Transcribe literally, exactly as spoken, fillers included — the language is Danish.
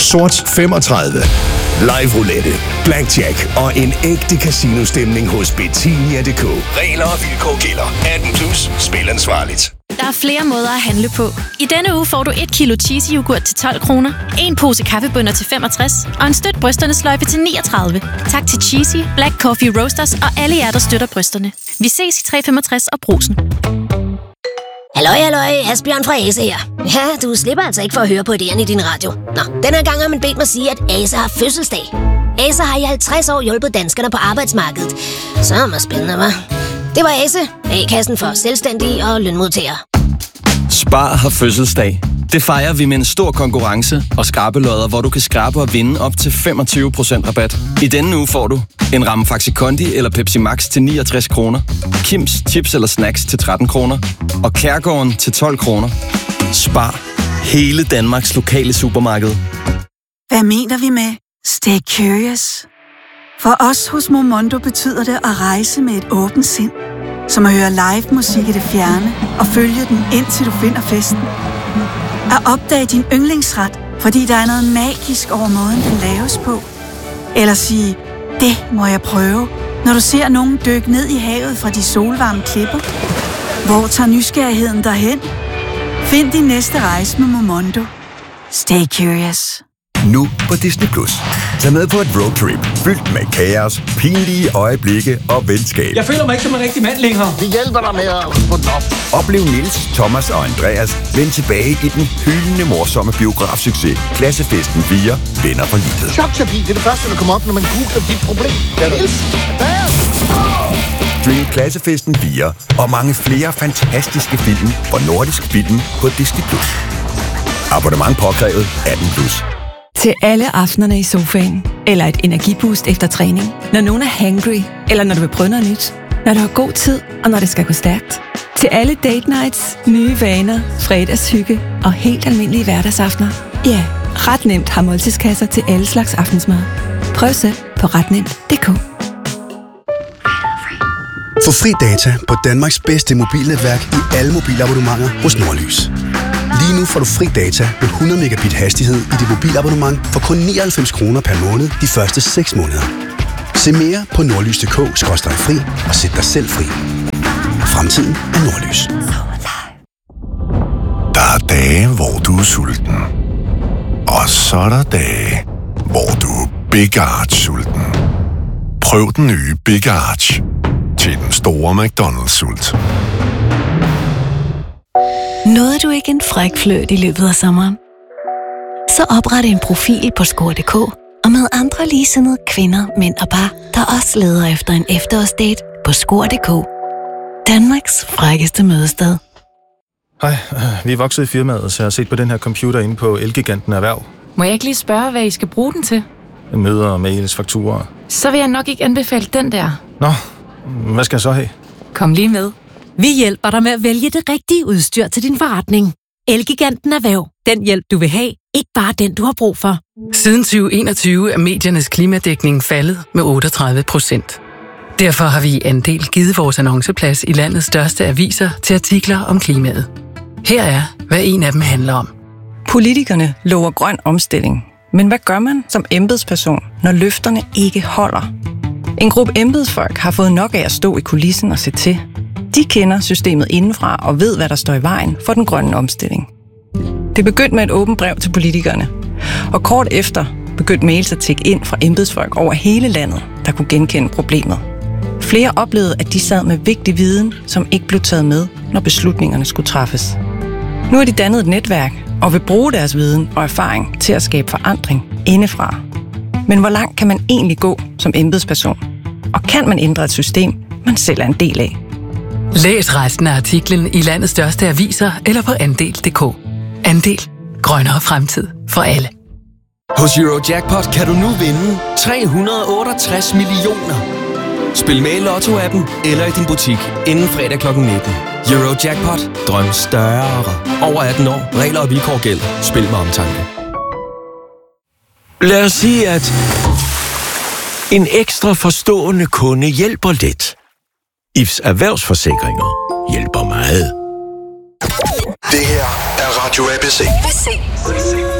Sort femogtredive. Live roulette, blackjack og en ægte casinostemning hos Betinia punktum d k. Regler og vilkår gælder. atten plus. Spil ansvarligt. Der er flere måder at handle på. I denne uge får du et kilo cheesy yoghurt til tolv kroner, en pose kaffebønner til femogtres og en støt brysterne sløjfe til niogtredive. Tak til Cheesy, Black Coffee Roasters og alle jer, der støtter brysterne. Vi ses i tre femogtres og Brugsen. Halløj, halløj, Asbjørn fra Ase her. Ja, du slipper altså ikke for at høre på idéerne i din radio. Nå, den her gang har man bedt mig sige, at Ase har fødselsdag. Ase har i halvtreds år hjulpet danskerne på arbejdsmarkedet. Så er det spændende, hva'? Det var Ase, A-kassen for selvstændige og lønmodtagere. Spar har fødselsdag. Det fejrer vi med en stor konkurrence og skrabelodder, hvor du kan skrabe og vinde op til femogtyve procent rabat. I denne uge får du en ramme Faxi Kondi eller Pepsi Max til niogtres kroner, Kims chips eller snacks til tretten kroner og Kærgården til tolv kroner. Spar. Hele Danmarks lokale supermarked. Hvad mener vi med Stay Curious? For os hos Momondo betyder det at rejse med et åbent sind. Som at høre live musik i det fjerne og følge den indtil du finder festen. At opdage din yndlingsret, fordi der er noget magisk over måden, den laves på. Eller sige, det må jeg prøve, når du ser nogen dykke ned i havet fra de solvarme klipper. Hvor tager nysgerrigheden derhen? Find din næste rejse med Momondo. Stay curious. Nu på Disney plus. Tag med på et roadtrip fyldt med kaos, pinlige øjeblikke og venskab. Jeg føler mig ikke som en rigtig mand længere. Vi hjælper dig med at få den op. Oplev Niels, Thomas og Andreas vende tilbage i den hyldende morsomme biografsucces Klassefesten fire. Venner for livet. Chok-chapi, det er det første, der kommer op, når man googler dit problem. Niels, Andreas. Stream Klassefesten fire og mange flere fantastiske film fra Nordisk Film på Disney plus. Abonnement påkrævet atten plus. Til alle aftenerne i sofaen, eller et energiboost efter træning, når nogen er hangry, eller når du vil prøve noget nyt, når du har god tid, og når det skal gå stærkt. Til alle date nights, nye vaner, fredagshygge og helt almindelige hverdagsaftener. Ja, ret nemt har måltidskasser til alle slags aftensmad. Prøv selv på ret nemt punktum d k. Få fri data på Danmarks bedste mobilnetværk i alle mobilabonnementer hos Nordlys. Lige nu får du fri data med hundrede megabit hastighed i dit mobilabonnement for kun nioghalvfems kroner per måned de første seks måneder. Se mere på nordlys punktum d k skråstreg fri og sæt dig selv fri. Fremtiden er Nordlys. Der er dage, hvor du er sulten. Og så er der dage, hvor du er Big Arch sulten. Prøv den nye Big Arch til den store McDonald's-sult. Nåede du ikke en fræk fløjt i løbet af sommeren? Så opret en profil på score punktum d k og med andre ligesindede kvinder, mænd og par, der også leder efter en efterårsdate på score punktum d k. Danmarks frækkeste mødested. Hej, vi er vokset i firmaet, så jeg har set på den her computer inde på Elgiganten Erhverv. Må jeg ikke lige spørge, hvad I skal bruge den til? Møder, mails, fakturer. Så vil jeg nok ikke anbefale den der. Nå, hvad skal jeg så have? Kom lige med. Vi hjælper dig med at vælge det rigtige udstyr til din forretning. Elgiganten Erhverv. Den hjælp, du vil have. Ikke bare den, du har brug for. Siden tyve enogtyve er mediernes klimadækning faldet med otteogtredive procent. Derfor har vi i Andel givet vores annonceplads i landets største aviser til artikler om klimaet. Her er, hvad en af dem handler om. Politikerne lover grøn omstilling. Men hvad gør man som embedsperson, når løfterne ikke holder? En gruppe embedsfolk har fået nok af at stå i kulissen og se til. De kender systemet indenfra og ved, hvad der står i vejen for den grønne omstilling. Det begyndte med et åbent brev til politikerne. Og kort efter begyndte mails at tikke ind fra embedsfolk over hele landet, der kunne genkende problemet. Flere oplevede, at de sad med vigtig viden, som ikke blev taget med, når beslutningerne skulle træffes. Nu har de dannet et netværk og vil bruge deres viden og erfaring til at skabe forandring indefra. Men hvor langt kan man egentlig gå som embedsperson? Og kan man ændre et system, man selv er en del af? Læs resten af artiklen i landets største aviser eller på andel punktum d k. Andel. Grønnere fremtid for alle. Hos Eurojackpot kan du nu vinde tre hundrede og otteogtres millioner. Spil med i Lotto-appen eller i din butik inden fredag klokken nitten. Eurojackpot. Drøm større. Over atten år. Regler og vilkår gælder. Spil med omtanke. Lad os sige, at en ekstra forstående kunde hjælper lidt. I F S Erhvervsforsikringer hjælper meget. Det her er Radio A B C.